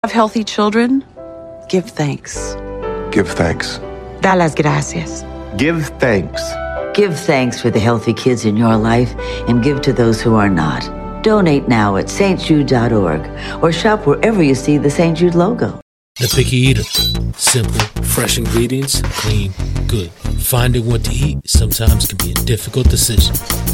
have healthy children, give thanks. Give thanks. Da las gracias. Give thanks. Give thanks for the healthy kids in your life and give to those who are not. Donate now at stjude.org or shop wherever you see the St. Jude logo. The Picky Eater. Simple, fresh ingredients, clean, good. Finding what to eat sometimes can be a difficult decision.